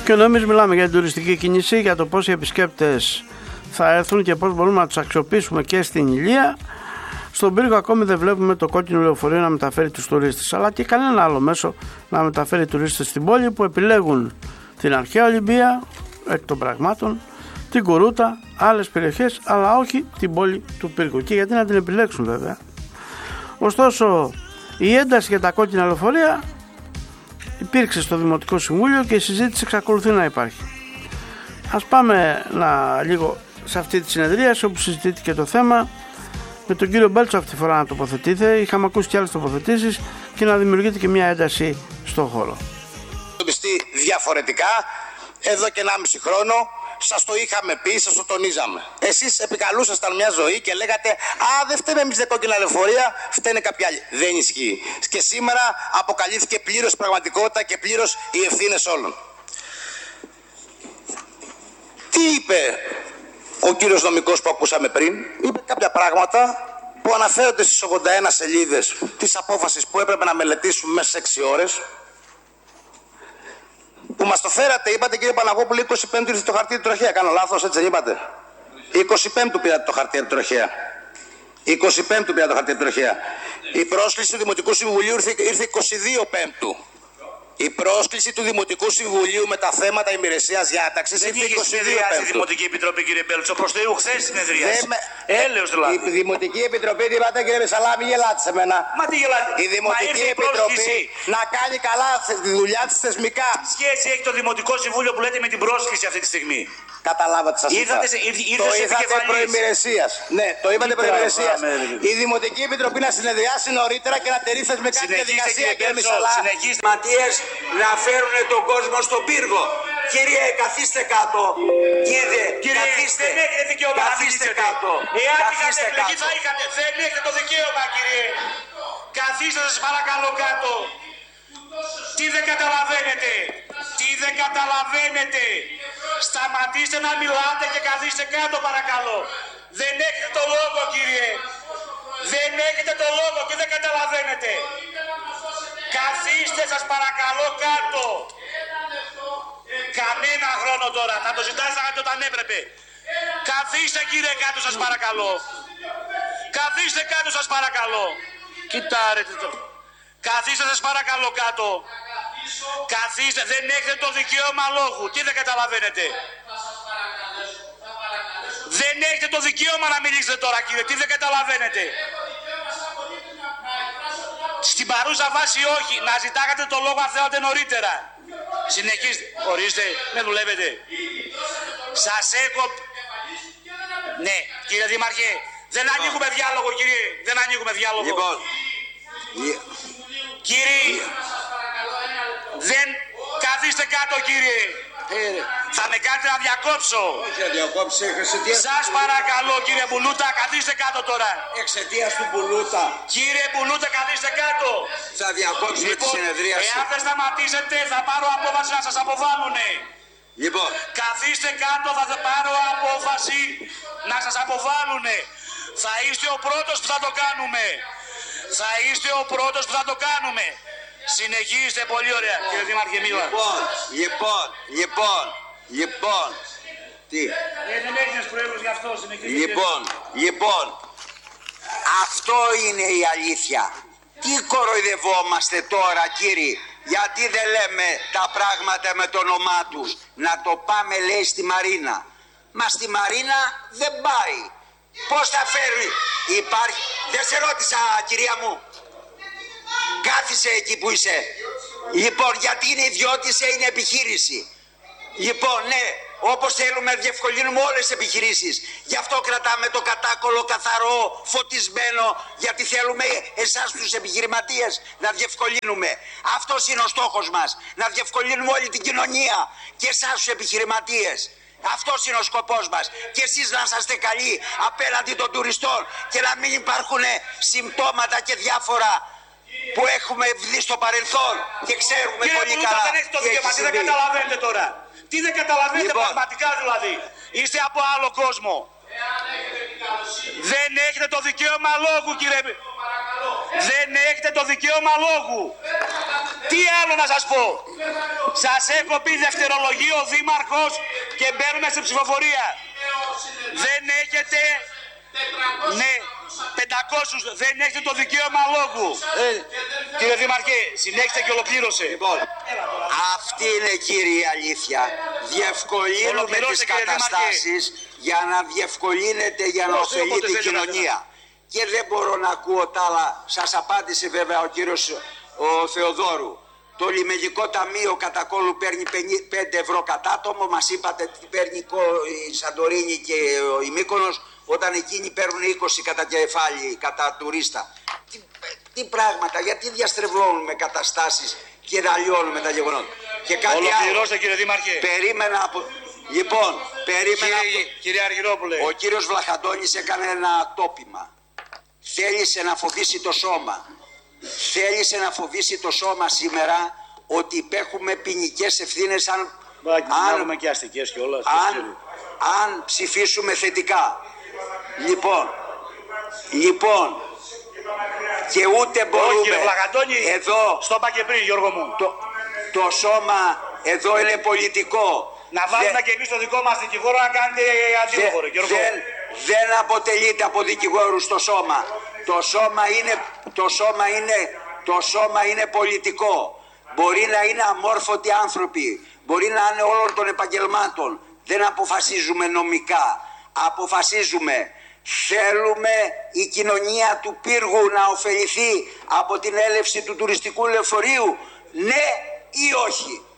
Και ενώ εμείς μιλάμε για την τουριστική κίνηση, για το πώς οι επισκέπτες θα έρθουν και πώς μπορούμε να τους αξιοποιήσουμε και στην Ηλία, στον Πύργο ακόμη δεν βλέπουμε το κόκκινο λεωφορείο να μεταφέρει τους τουρίστες, αλλά και κανένα άλλο μέσο να μεταφέρει τουρίστες στην πόλη, που επιλέγουν την αρχαία Ολυμπία εκ των πραγμάτων, την Κουρούτα, άλλες περιοχές, αλλά όχι την πόλη του Πύργου. Και γιατί να την επιλέξουν βέβαια. Ωστόσο, η ένταση για τα κόκκινα λεωφορεία υπήρξε στο Δημοτικό Συμβούλιο και η συζήτηση εξακολουθεί να υπάρχει. Ας πάμε λίγο σε αυτή τη συνεδρίαση όπου συζητήθηκε το θέμα, με τον κύριο Μπέλτσο αυτή τη φορά να τοποθετείται. Είχαμε ακούσει και άλλες τοποθετήσεις και να δημιουργείται και μια ένταση στον χώρο. Διαφορετικά, εδώ και 1,5 χρόνο σας το είχαμε πει, σας το τονίζαμε. Εσείς επικαλούσασταν μια ζωή και λέγατε «Α, δεν φταίνε εμείς τα κόκκινα λεωφορεία, φταίνε κάποιοι άλλοι». Δεν ισχύει. Και σήμερα αποκαλύφθηκε πλήρως πραγματικότητα και πλήρως οι ευθύνες όλων. Τι είπε ο κύριος νομικός που ακούσαμε πριν? Είπε κάποια πράγματα που αναφέρονται στις 81 σελίδες της απόφασης που έπρεπε να μελετήσουμε μέσα σε 6 ώρες. Που μας το φέρατε, είπατε κύριε Παναγόπουλο, 25 ήρθε το χαρτί του τροχέα. Κάνω λάθος, έτσι δεν είπατε? 25 πήρατε το χαρτί του τροχέα. 25 πήρατε το χαρτί του τροχέα. Η πρόσκληση του Δημοτικού Συμβουλίου ήρθε 22 Πέμπτου. Η πρόσκληση του Δημοτικού Συμβουλίου με τα θέματα ημερησίας διάταξης ήρθε 22 Πέμπτου. Η Δημοτική Επιτροπή, κύριε Μπέλτσο, προς Θεού, χθες συνεδρίασε. Έλεος δηλαδή. Η Δημοτική Επιτροπή, τι είπατε κύριε Μεσαλά, μην γελάτε σε μένα. Μα τι γελάτε? Η Δημοτική Επιτροπή να κάνει καλά τη δουλειά της θεσμικά. Τι σχέση έχει το Δημοτικό Συμβούλιο που λέτε με την πρόσκληση αυτή τη στιγμή? Καταλάβατε σας είπα. Το είπατε προημερεσίας. Ναι, το είπατε προημερεσίας. Η Δημοτική Επιτροπή να συνεδριάσει νωρίτερα και να τηρεί θεσμικά τη διαδικασία, κύριε Μεσαλά. Ματίες να φέρουν τον κόσμο στον πύργο. Κύριε, καθίστε κάτω. Κύριε, καθίστε. Δεν έχετε δικαίωμα να μιλήσετε κάτω. Εάν είχατε εκλεγεί θα είχατε. Δεν έχετε το δικαίωμα, κύριε. Καθίστε σας παρακαλώ κάτω. Τι δεν καταλαβαίνετε? Τι δεν καταλαβαίνετε? Σταματήστε να μιλάτε και καθίστε κάτω παρακαλώ. Δεν έχετε το λόγο, κύριε. Δεν έχετε το λόγο και δεν καταλαβαίνετε. Καθίστε σας παρακαλώ κάτω. Κανένα χρόνο τώρα. Θα το ζητάσατε όταν έπρεπε. Καθίστε κύριε κάτω σας παρακαλώ. Καθίστε κάτω σας παρακαλώ. Κοιτάρετε το. Καθίστε σας παρακαλώ κάτω. Καθίστε. Δεν έχετε το δικαίωμα λόγου. Τι δεν καταλαβαίνετε? Δεν έχετε το δικαίωμα να μιλήσετε τώρα κύριε. Τι δεν καταλαβαίνετε? Στην παρούσα βάση όχι. Να ζητάγατε το λόγο αν θέλατε νωρίτερα. Συνεχίστε. Ορίστε. Με δουλεύετε. Σας έχω... Ναι, κύριε Δήμαρχε. Δεν ανοίγουμε διάλογο, κύριε. Δεν ανοίγουμε διάλογο. Λοιπόν. Κύριε. Δεν... Καθίστε κάτω, κύριε. Θα με κάνετε να διακόψω. Όχι να διακόψει, εξαιτίας. Σας παρακαλώ κύριε Μπουλούτα, καθίστε κάτω τώρα. Εξαιτίας του Μπουλούτα. Κύριε Μπουλούτα, καθίστε κάτω. Θα διακόψουμε τη συνεδρίαση. Εάν δεν σταματήσετε θα πάρω απόφαση να σας αποβάλουνε. Λοιπόν. Καθίστε κάτω, θα πάρω απόφαση να σας αποβάλουνε. Θα είστε ο πρώτος που θα το κάνουμε. Θα είστε ο πρώτος που θα το κάνουμε. Συνεχίστε, πολύ ωραία, κύριε Δήμαρχε Μίλα. Λοιπόν. Τι? Δεν έγινες πρόεδρος γι' αυτό, συνεχίστε. Λοιπόν, αυτό είναι η αλήθεια. Τι κοροϊδευόμαστε τώρα, κύριοι? Γιατί δεν λέμε τα πράγματα με το όνομά τους? Να το πάμε, λέει, στη Μαρίνα. Μα στη Μαρίνα δεν πάει. Πώς θα φέρει? Υπάρχει... Δεν σε ρώτησα, κυρία μου. Κάθισε εκεί που είσαι. Λοιπόν, γιατί είναι ιδιώτησε, είναι επιχείρηση. Λοιπόν, ναι, όπως θέλουμε να διευκολύνουμε όλες τις επιχειρήσεις. Γι' αυτό κρατάμε το κατάκολο καθαρό, φωτισμένο, γιατί θέλουμε εσάς τους επιχειρηματίες να διευκολύνουμε. Αυτός είναι ο στόχος μας, να διευκολύνουμε όλη την κοινωνία και εσάς τους επιχειρηματίες. Αυτός είναι ο σκοπός μας. Και εσείς να είσαστε καλοί απέναντι των τουριστών και να μην υπάρχουν συμπτώματα και διάφορα που έχουμε δει στο παρελθόν και ξέρουμε πολύ καλά. Δεν έχετε το δικαίωμα, τι δεν καταλαβαίνετε τώρα? Τι δεν καταλαβαίνετε πραγματικά δηλαδή? Είστε από άλλο κόσμο. Δεν έχετε το δικαίωμα λόγου, κύριε. Δεν έχετε το δικαίωμα λόγου. Τι άλλο να σας πω. Σας έχω πει δευτερολογεί ο Δήμαρχος και μπαίνουμε σε ψηφοφορία. Δεν έχετε... Ναι, 500, δεν έχετε το δικαίωμα λόγου. Κύριε Δήμαρχε, συνέχιστε και ολοκλήρωσε. Λοιπόν, αυτή είναι, κύριε, η αλήθεια. Διευκολύνουμε τις καταστάσεις για να διευκολύνεται, για να ωφελεί την κοινωνία. Και δεν μπορώ να ακούω τα άλλα. Σας απάντησε βέβαια ο κύριος ο Θεοδόρου. Το λιμενικό ταμείο κατά κόλλου παίρνει 5 ευρώ κατά άτομο. Μας είπατε τι παίρνει η Σαντορίνη και η Μύκονος, όταν εκείνοι παίρνουν 20 κατά κεφάλι, κατά τουρίστα. Τι πράγματα, γιατί διαστρεβλώνουμε καταστάσεις και ραλιώνουμε τα γεγονότα. Και κάτι ολοκληρώστε, κύριε Δήμαρχε. Περίμενα από... Λοιπόν, περίμενα... Κύριε Αργυρόπουλε. Ο κύριος Βλαχαντώνης έκανε ένα τόπιμα. Θέλησε να φοβήσει το σώμα. Θέλησε να φοβήσει το σώμα σήμερα ότι υπέχουμε ποινικές ευθύνες αν ψηφίσουμε θετικά. Λοιπόν, και ούτε μπορούμε... Όχι, κύριε Βλαχαντώνη, εδώ, στο είπα και πριν, Γιώργο μου. Το σώμα εδώ είναι πολιτικό. Να βάλουμε και εμείς το δικό μας δικηγόρο να κάνετε αντίποφορο, Γιώργο. Δεν αποτελείται από δικηγόρους το σώμα. Το σώμα είναι πολιτικό. Μπορεί να είναι αμόρφωτοι άνθρωποι, μπορεί να είναι όλων των επαγγελμάτων. Δεν αποφασίζουμε νομικά. Αποφασίζουμε. Θέλουμε η κοινωνία του Πύργου να ωφεληθεί από την έλευση του τουριστικού λεωφορείου, ναι ή όχι?